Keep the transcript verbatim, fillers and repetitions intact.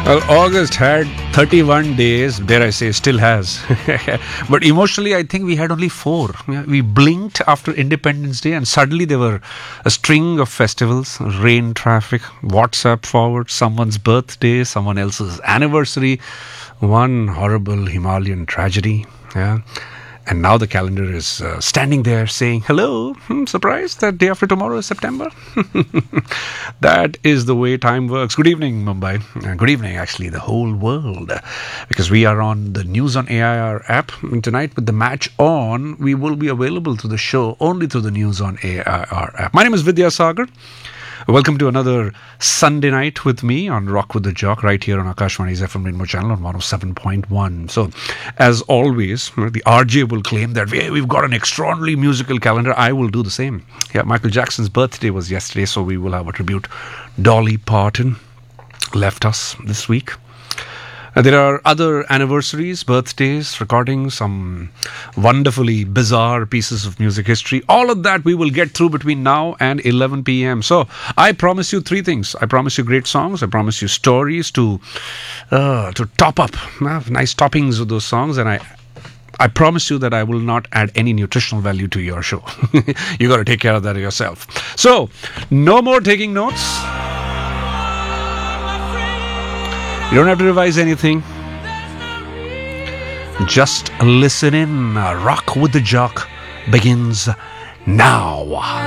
Well, August had thirty-one days, dare I say, still has. But emotionally, I think we had only four. Yeah, we blinked after Independence Day and suddenly there were a string of festivals, rain traffic, WhatsApp forward, someone's birthday, someone else's anniversary, one horrible Himalayan tragedy. Yeah. And now the calendar is uh, standing there saying, hello, hmm, surprised that day after tomorrow is September. That is the way time works. Good evening, Mumbai. Uh, good evening, actually, the whole world. Uh, because we are on the News on A I R app. And tonight with the match on, we will be available to the show only through the News on A I R app. My name is Vidya Sagar. Welcome to another Sunday night with me on Rock with the Jock right here on Akashvani's F M Rainbow channel on one oh seven point one. So, as always, the R J will claim that hey, we've got an extraordinary musical calendar. I will do the same. Yeah, Michael Jackson's birthday was yesterday, so we will have a tribute. Dolly Parton left us this week. Uh, there are other anniversaries, birthdays, recordings, some wonderfully bizarre pieces of music history. All of that we will get through between now and eleven p.m. So I promise you three things. I promise you great songs. I promise you stories to uh, to top up. Uh, nice toppings of those songs. And I I promise you that I will not add any nutritional value to your show. You got to take care of that yourself. So no more taking notes. You don't have to revise anything. Just listen in. Rock with the Jock begins now.